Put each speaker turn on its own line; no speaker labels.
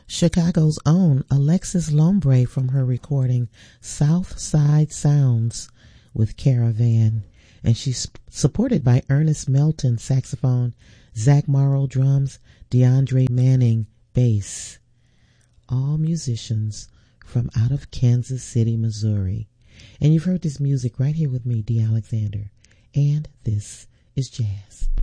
Chicago's own Alexis Lombre from her recording South Side Sounds with Caravan. And she's supported by Ernest Melton, saxophone, Zach Morrow, drums, DeAndre Manning, bass. All musicians from out of Kansas City, Missouri. And you've heard this music right here with me, Dee Alexander. And this is jazz.